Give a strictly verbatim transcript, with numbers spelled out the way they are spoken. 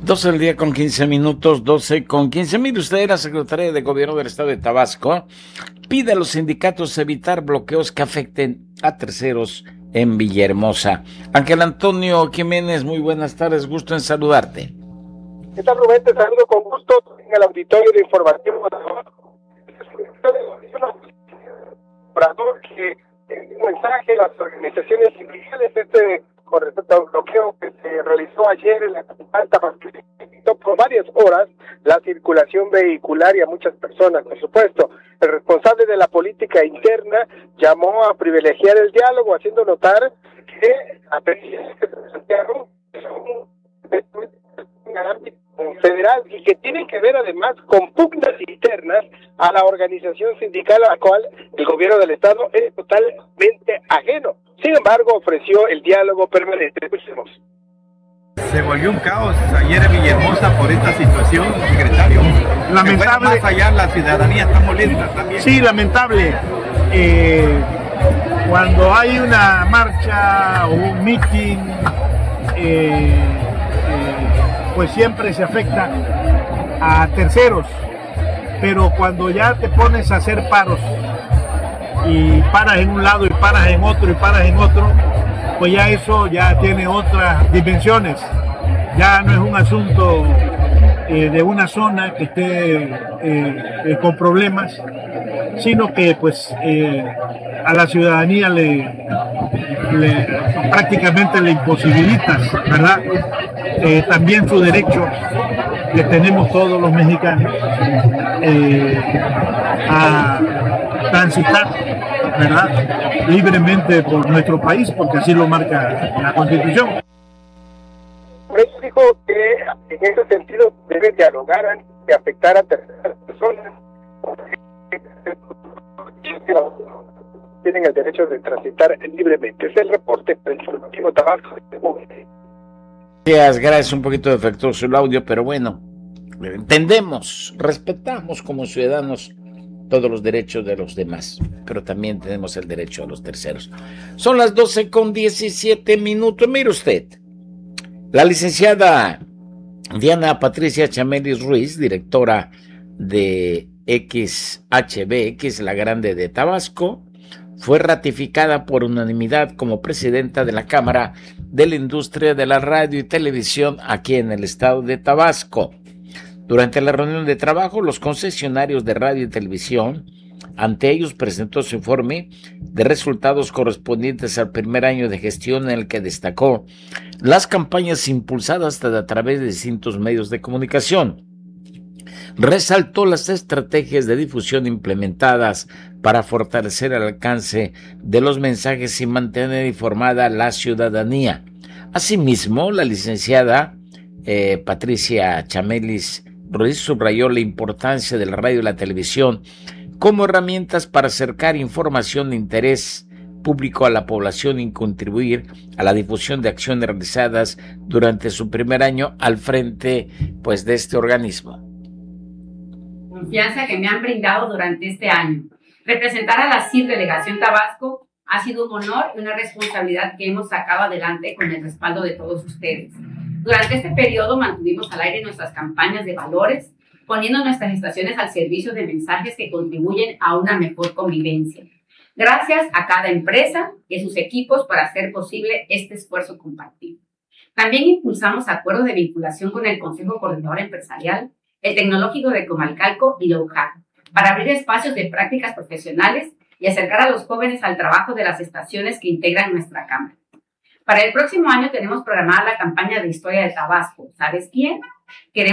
doce del día con quince minutos, doce con quince. Mire usted, la Secretaría de Gobierno del Estado de Tabasco pide a los sindicatos evitar bloqueos que afecten a terceros en Villahermosa. Ángel Antonio Jiménez, muy buenas tardes, gusto en saludarte. ¿Qué tal, Rubén? Te saludo con gusto en el auditorio de informativo de Tabasco. Que en un mensaje a las organizaciones sindicales este con respecto a un bloqueo que se realizó ayer en la capital tabasqueña por varias horas la circulación vehicular y a muchas personas, por supuesto. El responsable de la política interna llamó a privilegiar el diálogo, haciendo notar que a peticiones que se plantearon son un ámbito federal y que tienen que ver además con pugnas internas a la organización sindical a la cual el gobierno del estado es totalmente ajeno. Sin embargo, ofreció el diálogo permanente. Escuchemos. Se volvió un caos ayer en Villahermosa por esta situación, secretario. Lamentable. Más allá, la ciudadanía está molesta también. Sí, lamentable. Eh, cuando hay una marcha o un meeting, eh, eh, pues siempre se afecta a terceros. Pero cuando ya te pones a hacer paros y paras en un lado y paras en otro y paras en otro, pues ya eso ya tiene otras dimensiones. Ya no es un asunto eh, de una zona que esté eh, eh, con problemas, sino que pues eh, a la ciudadanía le, le prácticamente le imposibilitas, ¿verdad? Eh, también su derecho que tenemos todos los mexicanos eh, a transitar, ¿verdad?, libremente por nuestro país, porque así lo marca la Constitución. Por eso dijo que en ese sentido debe dialogar antes de afectar a terceras personas. Tienen el derecho de transitar libremente. Es el reporte del informativo Tabasco. Gracias, gracias, un poquito defectuoso el audio, pero bueno, entendemos, respetamos como ciudadanos todos los derechos de los demás, pero también tenemos el derecho a los terceros. Son las doce con diecisiete minutos. Mire usted, la licenciada Diana Patricia Chamelis Ruiz, directora de X H B X, La Grande de Tabasco, fue ratificada por unanimidad como presidenta de la Cámara de la Industria de la Radio y Televisión aquí en el estado de Tabasco. Durante la reunión de trabajo, los concesionarios de radio y televisión, ante ellos presentó su informe de resultados correspondientes al primer año de gestión, en el que destacó las campañas impulsadas a través de distintos medios de comunicación. Resaltó las estrategias de difusión implementadas para fortalecer el alcance de los mensajes y mantener informada a la ciudadanía. Asimismo, la licenciada eh, Patricia Chamelis Ruiz subrayó la importancia de la radio y la televisión como herramientas para acercar información de interés público a la población y contribuir a la difusión de acciones realizadas durante su primer año al frente, pues, de este organismo. Confianza que me han brindado durante este año. Representar a la C I R Delegación Tabasco ha sido un honor y una responsabilidad que hemos sacado adelante con el respaldo de todos ustedes. Durante este periodo mantuvimos al aire nuestras campañas de valores, poniendo nuestras estaciones al servicio de mensajes que contribuyen a una mejor convivencia. Gracias a cada empresa y a sus equipos por hacer posible este esfuerzo compartido. También impulsamos acuerdos de vinculación con el Consejo Coordinador Empresarial, el Tecnológico de Comalcalco y la U J A C, para abrir espacios de prácticas profesionales y acercar a los jóvenes al trabajo de las estaciones que integran nuestra Cámara. Para el próximo año tenemos programada la campaña de Historia de Tabasco. ¿Sabes quién? Queremos